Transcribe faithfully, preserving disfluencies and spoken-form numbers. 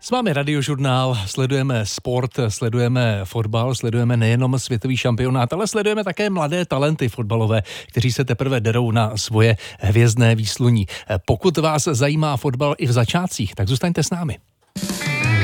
S vámi Radiožurnál, sledujeme sport, sledujeme fotbal, sledujeme nejenom světový šampionát, ale sledujeme také mladé talenty fotbalové, kteří se teprve derou na svoje hvězdné výsluní. Pokud vás zajímá fotbal i v začátcích, tak zůstaňte s námi.